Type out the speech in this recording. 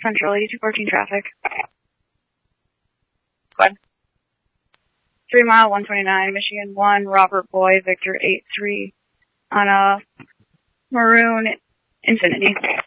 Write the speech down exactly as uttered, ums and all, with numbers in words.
Central eighty-two fourteen traffic. Go ahead. Three mile one twenty-nine, Michigan one, Robert Boy, Victor eight three on a maroon Infinity.